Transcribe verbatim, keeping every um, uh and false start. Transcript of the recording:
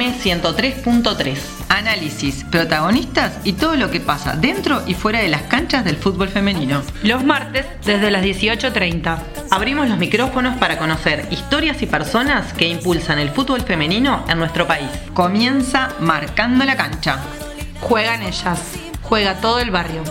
M ciento tres punto tres. Análisis, protagonistas y todo lo que pasa dentro y fuera de las canchas del fútbol femenino. Los martes desde las dieciocho treinta. Abrimos los micrófonos para conocer historias y personas que impulsan el fútbol femenino en nuestro país. Comienza Marcando la Cancha. Juegan ellas. Juega todo el barrio.